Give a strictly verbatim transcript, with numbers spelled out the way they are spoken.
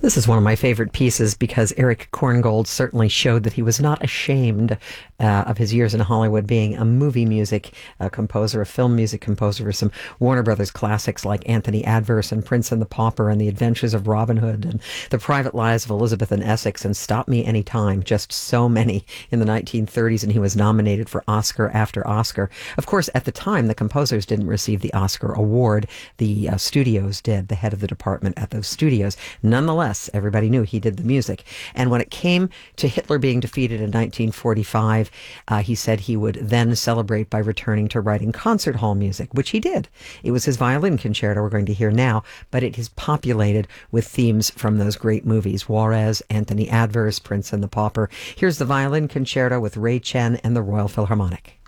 This is one of my favorite pieces because Eric Korngold certainly showed that he was not ashamed uh, of his years in Hollywood, being a movie music uh, composer, a film music composer for some Warner Brothers classics like Anthony Adverse and Prince and the Pauper and The Adventures of Robin Hood and The Private Lives of Elizabeth and Essex and Stop Me Anytime. Just so many in the nineteen thirties, and he was nominated for Oscar after Oscar. Of course, at the time, the composers didn't receive the Oscar award. The uh, studios did, the head of the department at those studios. Nonetheless, everybody knew he did the music. And when it came to Hitler being defeated in nineteen forty-five, uh, he said he would then celebrate by returning to writing concert hall music, which he did. It was his violin concerto we're going to hear now, but it is populated with themes from those great movies, Juarez, Anthony Adverse, Prince and the Pauper. Here's the violin concerto with Ray Chen and the Royal Philharmonic.